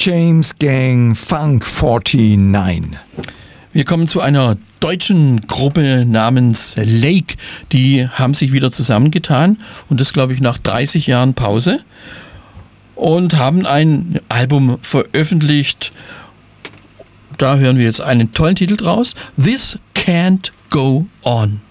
James Gang Funk 49. Wir kommen zu einer deutschen Gruppe namens Lake. Die haben sich wieder zusammengetan und das, glaube ich, nach 30 Jahren Pause und haben ein Album veröffentlicht. Da hören wir jetzt einen tollen Titel draus. This Can't Go On.